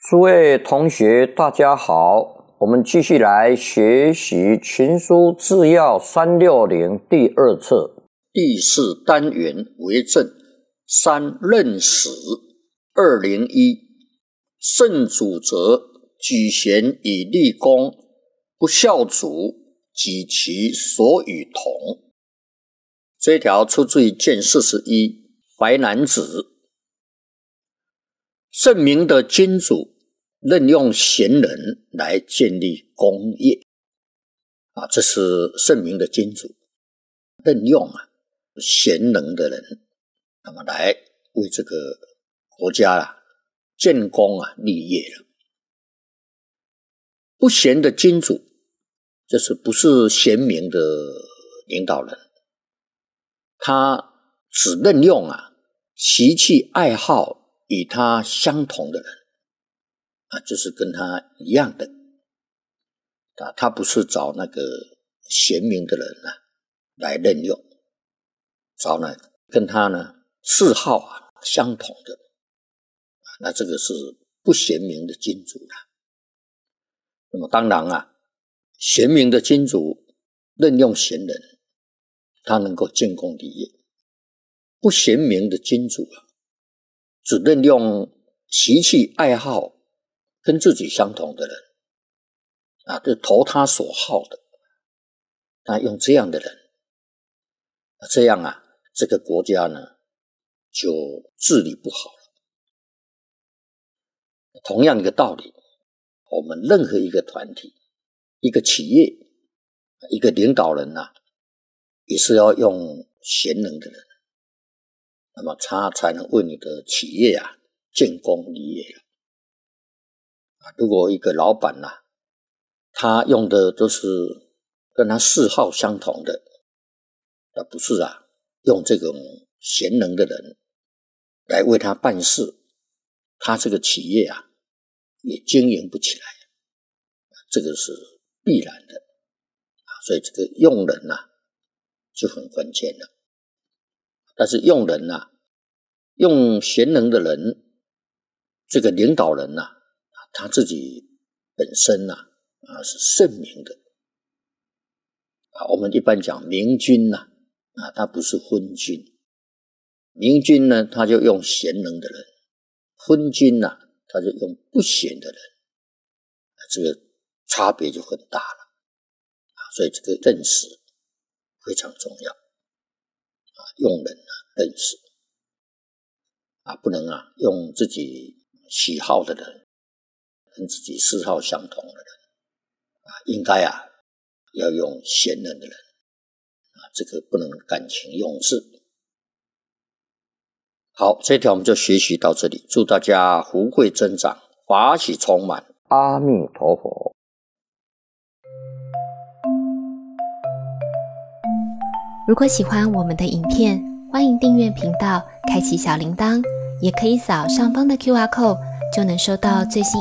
诸位同学大家好，我们继续来学习《群书治要360》第2册第4单元为政3任史201。圣主则举贤以立功，不孝祖及其所与同。这一条出自于卷41淮南子。圣明的君主任用贤人来建立功业这是圣明的君主任用贤能的人，那么来为这个国家建功立业了。不贤的君主就是不是贤明的领导人，他只任用习气爱好与他相同的人就是跟他一样的他不是找那个贤明的人来任用，找跟他嗜好相同的那这个是不贤明的君主了。那么当然贤明的君主任用贤人，他能够建功立业。不贤明的君主只任用习气爱好跟自己相同的人就投他所好的用这样的人这样这个国家就治理不好了。同样一个道理，我们任何一个团体、一个企业、一个领导人也是要用贤能的人，那么他才能为你的企业建功立业了。如果一个老板他用的都是跟他嗜好相同的，不是用这种贤能的人来为他办事，他这个企业也经营不起来，这个是必然的所以这个用人就很关键了。但是用人用贤能的人，这个领导人他自己本身是圣明的我们一般讲明君他不是昏君。明君他就用贤能的人，昏君他就用不贤的人这个差别就很大了所以这个认识非常重要用人认识不能用自己喜好的人跟自己嗜好相同的人应该要用贤能的人这个不能感情用事。好，这条我们就学习到这里，祝大家福慧增长，法喜充满，阿弥陀佛。 如果喜欢我们的影片，欢迎订阅频道，开启小铃铛，也可以扫上方的 QR code， 就能收到最新